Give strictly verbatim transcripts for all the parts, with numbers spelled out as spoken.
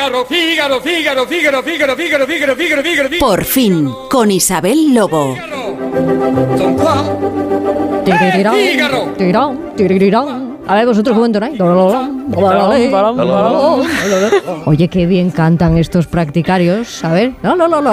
Fígaro, Fígaro, Fígaro, Fígaro, Fígaro, Fígaro, Fígaro, Fígaro, Fígaro. Por fin, con Isabel Lobo. Son cuatro. Fígaro. Tirón, tirirón. A ver, vosotros cómo entonáis. Oye, qué bien cantan estos practicarios. A ver.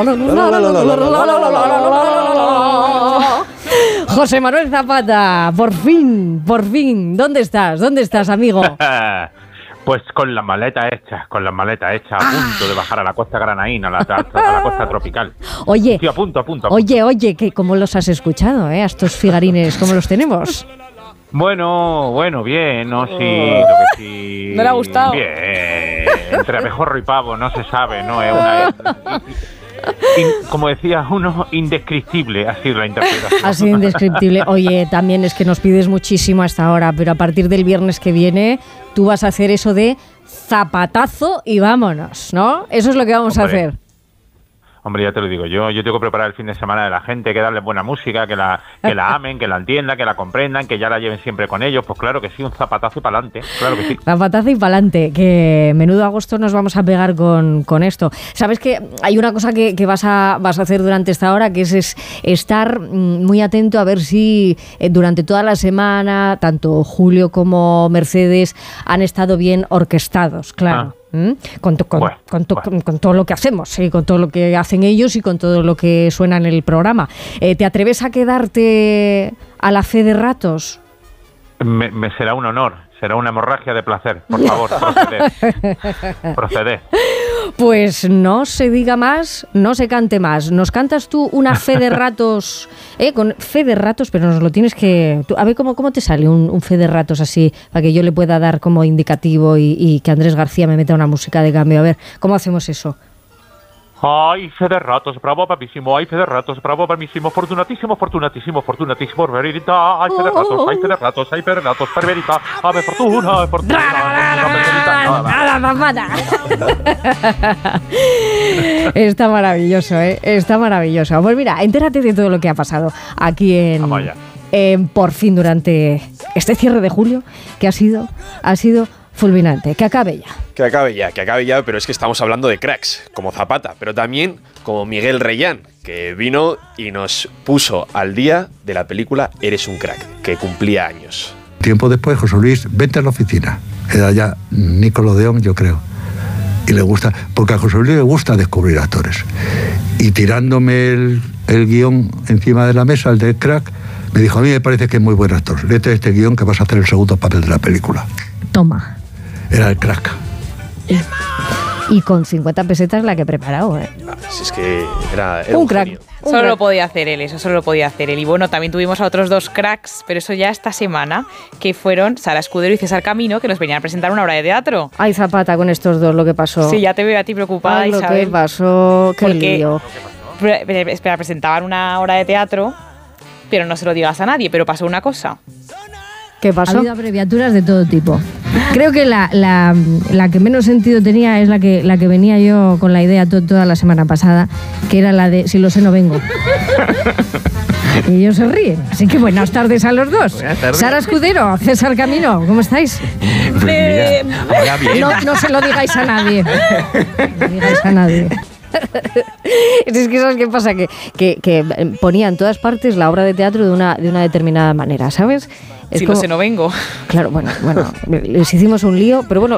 José Manuel Zapata, por fin, por fin. ¿Dónde estás? ¿Dónde estás, amigo? Pues con la maleta hecha, con la maleta hecha, a punto de bajar a la costa granaína, a la, a la costa tropical. Oye, Estoy a punto, a punto, a punto. oye, oye, que ¿cómo los has escuchado, eh? A estos figarines, ¿cómo los tenemos? Bueno, bueno, bien, no, sí, lo que sí... ¿No le ha gustado? Bien, entre abejorro y pavo, no se sabe, no es una... In, como decía uno, indescriptible ha sido la interpretación. Ha sido indescriptible. Oye, también es que nos pides muchísimo hasta ahora, pero a partir del viernes que viene tú vas a hacer eso de zapatazo y vámonos, ¿no? Eso es lo que vamos Hombre. a hacer. Hombre, ya te lo digo yo, yo tengo que preparar el fin de semana de la gente, que darle buena música, que la que la amen, que la entiendan, que la comprendan, que ya la lleven siempre con ellos. Pues claro que sí, un zapatazo y para adelante, claro que sí. Zapatazo y pa'lante, que menudo agosto nos vamos a pegar con, con esto. Sabes que hay una cosa que, que vas, a, vas a hacer durante esta hora, que es, es estar muy atento a ver si eh, durante toda la semana, tanto Julio como Mercedes han estado bien orquestados, claro. Ah. ¿Mm? Con, to, con, bueno, con, to, bueno. con, con todo lo que hacemos, ¿sí? Con todo lo que hacen ellos y con todo lo que suena en el programa. Eh, ¿Te atreves a quedarte a la fe de ratos? Me, me será un honor, será una hemorragia de placer. Por favor, proceded. proceded. Pues no se diga más, no se cante más. ¿Nos cantas tú una fe de ratos? ¿eh? Con fe de ratos, pero nos lo tienes que... Tú, a ver, ¿cómo, ¿cómo te sale un, un fe de ratos así? Para que yo le pueda dar como indicativo y, y que Andrés García me meta una música de cambio. A ver, ¿cómo hacemos eso? Ay, fe de ratos, bravo, papísimo, ay, fe de ratos, bravo, papísimo, fortunatísimo, fortunatísimo, fortunatísimo, perverita, ay, fe de ratos, ay, fe de ratos, ay, fe de ratos, perverita, ave fortuna, ave fortuna, nada, mamada. Está maravilloso, ¿eh? Está maravilloso. Pues mira, entérate de todo lo que ha pasado aquí en... Eh, por fin durante este cierre de julio, que ha sido, ha sido fulminante. Que acabe ya. Que acabe ya, que acabe ya, pero es que estamos hablando de cracks, como Zapata, pero también como Miguel Reyán, que vino y nos puso al día de la película Eres un crack, que cumplía años. Tiempo después, José Luis, vente a la oficina. Era ya Nickelodeon, yo creo. Y le gusta, porque a José Luis le gusta descubrir actores. Y tirándome el, el guión encima de la mesa, el de crack, me dijo, a mí me parece que es muy buen actor. Léete este guión que vas a hacer el segundo papel de la película. Toma. Era el crack. Y, y con cincuenta pesetas la que he preparado, ¿eh? Ah, si es que era, era un, un crack. genio. Un solo crack. Lo podía hacer él, eso solo lo podía hacer él. Y bueno, también tuvimos a otros dos cracks, pero eso ya esta semana, que fueron Sara Escudero y César Camino, que nos venían a presentar una obra de teatro. Ay, Zapata, con estos dos, lo que pasó. Sí, ya te veo a ti preocupada, Ay, lo Isabel. que pasó, qué lío. Pre- pre- espera, presentaban una obra de teatro, pero no se lo digas a nadie, pero pasó una cosa. ¿Qué pasó? Ha habido abreviaturas de todo tipo. Creo que la, la, la que menos sentido tenía es la que, la que venía yo con la idea to, toda la semana pasada, que era la de si lo sé no vengo. Y ellos se ríen. Así que buenas tardes a los dos. Sara Escudero, César Camino, ¿cómo estáis? Pues mira, hola, bien. No, no se lo digáis a nadie. No lo digáis a nadie. Es que ¿sabes qué pasa? Que, que, que ponía en todas partes la obra de teatro de una, de una determinada manera, ¿sabes? Es si como, no sé, no vengo. Claro, bueno, bueno, les hicimos un lío, pero bueno,